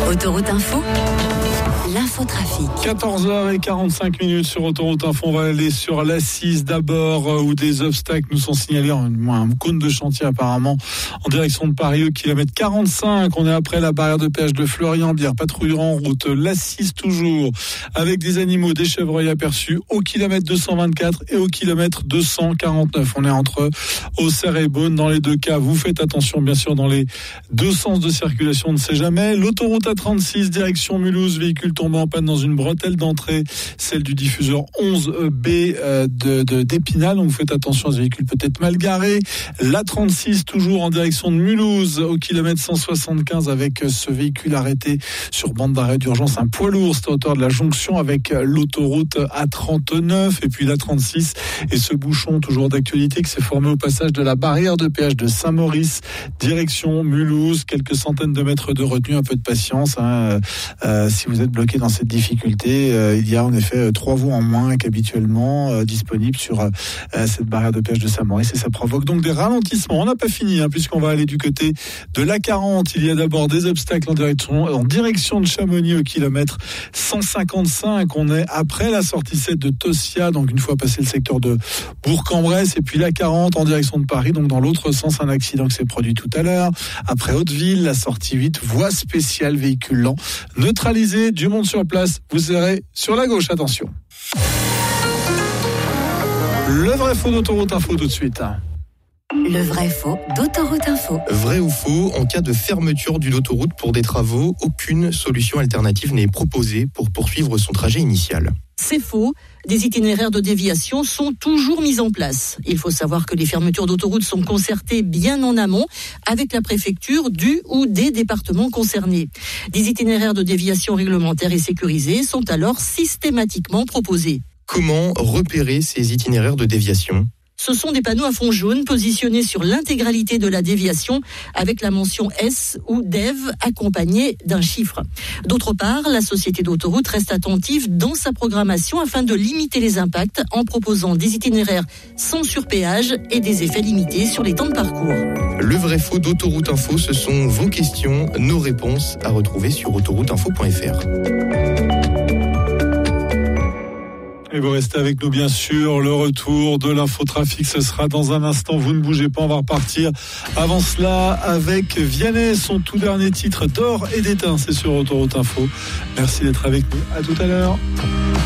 Autoroute Info, l'infotrafic. 14h45 sur Autoroute Info. On va aller sur l'A6 d'abord, où des obstacles nous sont signalés. Un cône de chantier apparemment en direction de Paris au kilomètre 45. On est après la barrière de péage de Fleury-en-Bière. Patrouilleront en route l'A6 toujours, avec des animaux, des chevreuils aperçus au kilomètre 224 et au kilomètre 249. On est entre Auxerre et Beaune. Dans les deux cas, vous faites attention bien sûr dans les deux sens de circulation, on ne sait jamais. L'autoroute A36 direction Mulhouse, véhicule tombé en panne dans une bretelle d'entrée, celle du diffuseur 11B d'Épinal. Donc vous faites attention à ce véhicule peut-être mal garé. L'A36 toujours en direction de Mulhouse au kilomètre 175 avec ce véhicule arrêté sur bande d'arrêt d'urgence, un poids lourd, c'est à hauteur de la jonction avec l'autoroute A39 et puis l'A36 et ce bouchon toujours d'actualité qui s'est formé au passage de la barrière de péage de Saint-Maurice direction Mulhouse, quelques centaines de mètres de retenue, un peu de patience si vous êtes bloqué dans cette difficulté. Il y a en effet 3 voies en moins qu'habituellement disponibles sur cette barrière de péage de Saint-Maurice et ça provoque donc des ralentissements. On n'a pas fini puisqu'on va aller du côté de l'A40. Il y a d'abord des obstacles en direction de Chamonix au kilomètre 155. On est après la sortie 7 de Tossia, donc une fois passé le secteur de Bourg-en-Bresse, et puis l'A40 en direction de Paris, donc dans l'autre sens, un accident qui s'est produit tout à l'heure. Après Hauteville, la sortie 8, voie spéciale véhicule lent, neutralisé, du monde sur place, vous serez sur la gauche, attention. Le vrai faux d'Autoroute Info tout de suite. Le vrai faux d'Autoroute Info. Vrai ou faux, en cas de fermeture d'une autoroute pour des travaux, aucune solution alternative n'est proposée pour poursuivre son trajet initial. C'est faux. Des itinéraires de déviation sont toujours mis en place. Il faut savoir que les fermetures d'autoroutes sont concertées bien en amont avec la préfecture du ou des départements concernés. Des itinéraires de déviation réglementaires et sécurisés sont alors systématiquement proposés. Comment repérer ces itinéraires de déviation ? Ce sont des panneaux à fond jaune positionnés sur l'intégralité de la déviation avec la mention S ou DEV accompagnée d'un chiffre. D'autre part, la société d'autoroute reste attentive dans sa programmation afin de limiter les impacts en proposant des itinéraires sans surpéage et des effets limités sur les temps de parcours. Le vrai faux d'Autoroute Info, ce sont vos questions, nos réponses à retrouver sur autorouteinfo.fr. Et vous restez avec nous bien sûr, le retour de l'infotrafic, ce sera dans un instant, vous ne bougez pas, on va repartir. Avant cela, avec Vianney, son tout dernier titre d'or et d'éteint, c'est sur Autoroute Info. Merci d'être avec nous, à tout à l'heure.